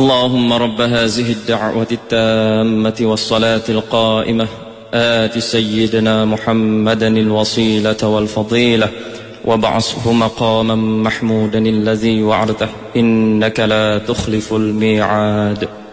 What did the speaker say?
اللهم رب هذه الدعوة التامة والصلاة القائمة آت سيدنا محمدا الوسيلة والفضيلة وابعثه مقاما محمودا الذي وعدته إنك لا تخلف الميعاد.